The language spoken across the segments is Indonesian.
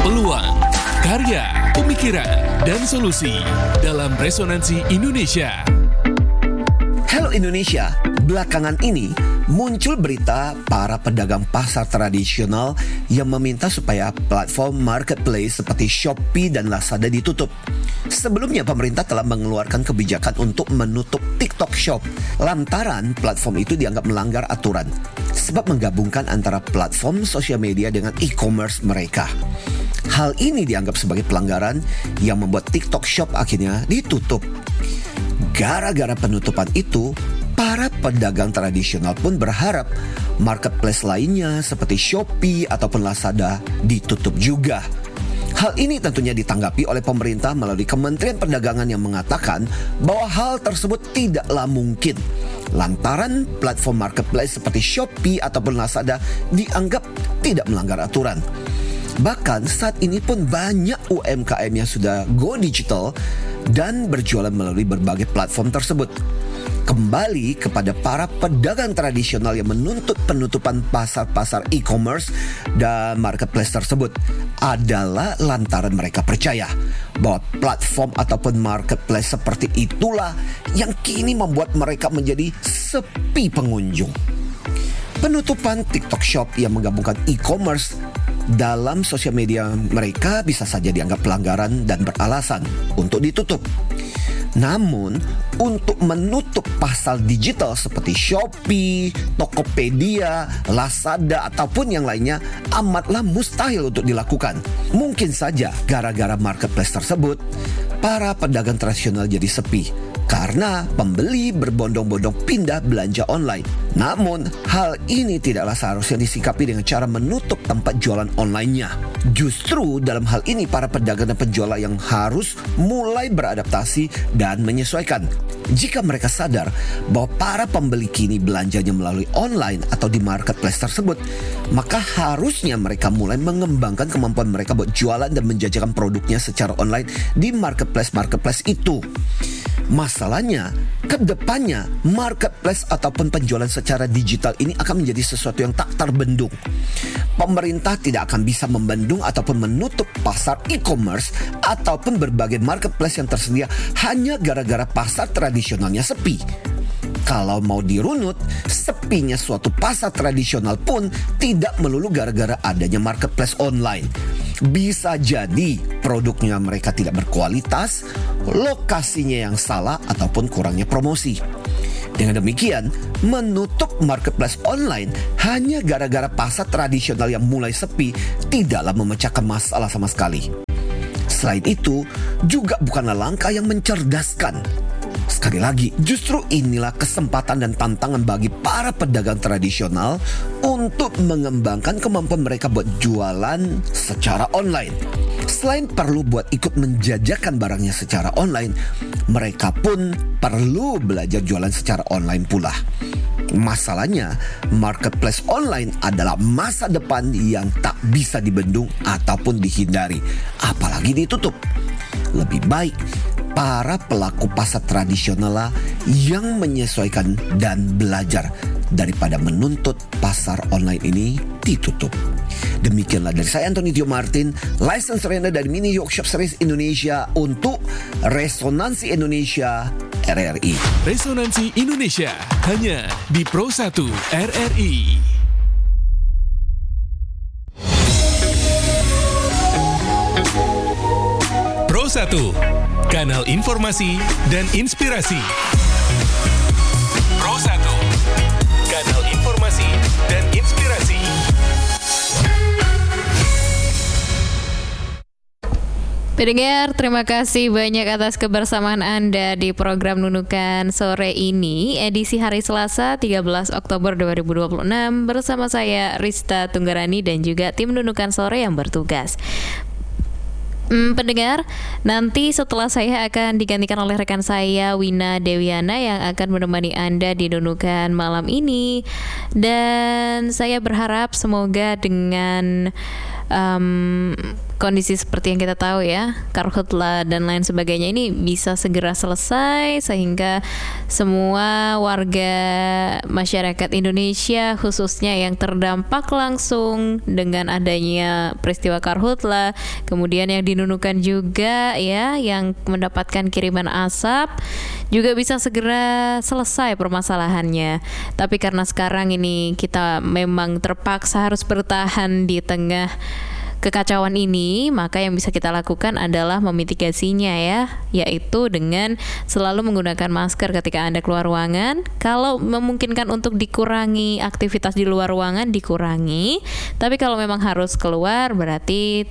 peluang, karya, pemikiran, dan solusi dalam Resonansi Indonesia. Halo Indonesia, belakangan ini muncul berita para pedagang pasar tradisional yang meminta supaya platform marketplace seperti Shopee dan Lazada ditutup. Sebelumnya pemerintah telah mengeluarkan kebijakan untuk menutup TikTok Shop lantaran platform itu dianggap melanggar aturan sebab menggabungkan antara platform sosial media dengan e-commerce mereka. Hal ini dianggap sebagai pelanggaran yang membuat TikTok Shop akhirnya ditutup. Gara-gara penutupan itu, para pedagang tradisional pun berharap marketplace lainnya seperti Shopee ataupun Lazada ditutup juga. Hal ini tentunya ditanggapi oleh pemerintah melalui Kementerian Perdagangan yang mengatakan bahwa hal tersebut tidaklah mungkin lantaran platform marketplace seperti Shopee ataupun Lazada dianggap tidak melanggar aturan. Bahkan saat ini pun banyak UMKM yang sudah go digital dan berjualan melalui berbagai platform tersebut. Kembali kepada para pedagang tradisional yang menuntut penutupan pasar-pasar e-commerce dan marketplace tersebut adalah lantaran mereka percaya bahwa platform ataupun marketplace seperti itulah yang kini membuat mereka menjadi sepi pengunjung. Penutupan TikTok Shop yang menggabungkan e-commerce dalam sosial media mereka bisa saja dianggap pelanggaran dan beralasan untuk ditutup. Namun, untuk menutup pasar digital seperti Shopee, Tokopedia, Lazada ataupun yang lainnya amatlah mustahil untuk dilakukan. Mungkin saja gara-gara marketplace tersebut, para pedagang tradisional jadi sepi karena pembeli berbondong-bondong pindah belanja online. Namun, hal ini tidaklah seharusnya disikapi dengan cara menutup tempat jualan online-nya. Justru dalam hal ini para pedagang dan penjual yang harus mulai beradaptasi dan menyesuaikan. Jika mereka sadar bahwa para pembeli kini belanjanya melalui online atau di marketplace tersebut, maka harusnya mereka mulai mengembangkan kemampuan mereka buat jualan dan menjajakan produknya secara online di marketplace itu. Masalahnya, kedepannya marketplace ataupun penjualan secara digital ini akan menjadi sesuatu yang tak terbendung. Pemerintah tidak akan bisa membendung ataupun menutup pasar e-commerce ataupun berbagai marketplace yang tersedia hanya gara-gara pasar tradisionalnya sepi. Kalau mau dirunut, sepinya suatu pasar tradisional pun tidak melulu gara-gara adanya marketplace online. Bisa jadi produknya mereka tidak berkualitas, lokasinya yang salah ataupun kurangnya promosi. Dengan demikian, menutup marketplace online hanya gara-gara pasar tradisional yang mulai sepi tidaklah memecahkan masalah sama sekali. Selain itu, juga bukanlah langkah yang mencerdaskan. Sekali lagi, justru inilah kesempatan dan tantangan bagi para pedagang tradisional untuk mengembangkan kemampuan mereka buat jualan secara online. Selain perlu buat ikut menjajakan barangnya secara online, mereka pun perlu belajar jualan secara online pula. Masalahnya, marketplace online adalah masa depan yang tak bisa dibendung ataupun dihindari, apalagi ditutup. Lebih baik para pelaku pasar tradisional lah yang menyesuaikan dan belajar daripada menuntut pasar online ini ditutup. Demikianlah dari saya Anthony Tio Martin, license trainer dari Mini Workshop Series Indonesia untuk Resonansi Indonesia RRI. Resonansi Indonesia hanya di Pro 1 RRI. Pro 1, kanal informasi dan inspirasi. Pro 1, kanal informasi dan inspirasi. Pendengar, terima kasih banyak atas kebersamaan Anda di program Nunukan sore ini, edisi hari Selasa 13 Oktober 2026 bersama saya Rista Tunggarani dan juga tim Nunukan sore yang bertugas. Pendengar, nanti setelah saya akan digantikan oleh rekan saya Wina Dewiana yang akan menemani Anda di Nunukan malam ini. Dan saya berharap semoga dengan kondisi seperti yang kita tahu ya, karhutla dan lain sebagainya ini bisa segera selesai sehingga semua warga masyarakat Indonesia khususnya yang terdampak langsung dengan adanya peristiwa karhutla, kemudian yang di Nunukan juga ya yang mendapatkan kiriman asap juga bisa segera selesai permasalahannya. Tapi karena sekarang ini kita memang terpaksa harus bertahan di tengah kekacauan ini, maka yang bisa kita lakukan adalah memitigasinya ya, yaitu dengan selalu menggunakan masker ketika Anda keluar ruangan. Kalau memungkinkan untuk dikurangi aktivitas di luar ruangan, dikurangi. Tapi kalau memang harus keluar, berarti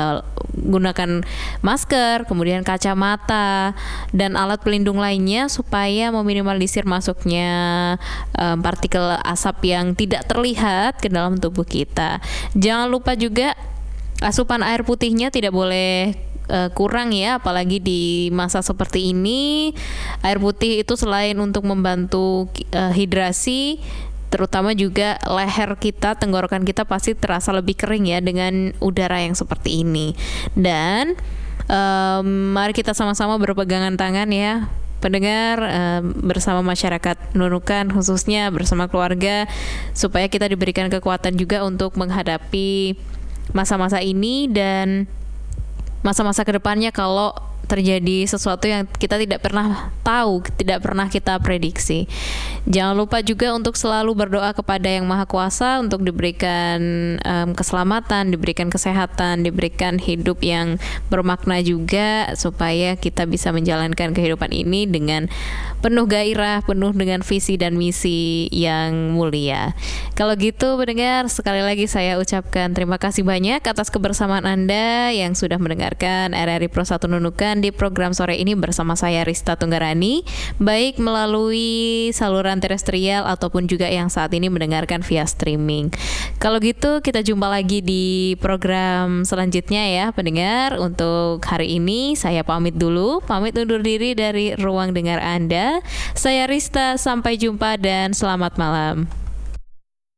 gunakan masker, kemudian kacamata dan alat pelindung lainnya supaya meminimalisir masuknya partikel asap yang tidak terlihat ke dalam tubuh kita. Jangan lupa juga asupan air putihnya tidak boleh kurang ya, apalagi di masa seperti ini. Air putih itu selain untuk membantu hidrasi, terutama juga leher kita, tenggorokan kita pasti terasa lebih kering ya dengan udara yang seperti ini. Dan mari kita sama-sama berpegangan tangan ya, pendengar, bersama masyarakat Nunukan, khususnya bersama keluarga, supaya kita diberikan kekuatan juga untuk menghadapi masa-masa ini dan masa-masa kedepannya kalau terjadi sesuatu yang kita tidak pernah tahu, tidak pernah kita prediksi. Jangan lupa juga untuk selalu berdoa kepada Yang Maha Kuasa untuk diberikan keselamatan, diberikan kesehatan, diberikan hidup yang bermakna juga, supaya kita bisa menjalankan kehidupan ini dengan penuh gairah, penuh dengan visi dan misi yang mulia. Kalau gitu pendengar, sekali lagi saya ucapkan terima kasih banyak atas kebersamaan Anda yang sudah mendengarkan RRI Pro 1 Nunukan di program sore ini bersama saya Rista Tunggarani, baik melalui saluran terestrial ataupun juga yang saat ini mendengarkan via streaming. Kalau gitu kita jumpa lagi di program selanjutnya ya pendengar. Untuk hari ini saya pamit dulu, pamit undur diri dari ruang dengar Anda. Saya Rista, sampai jumpa dan selamat malam.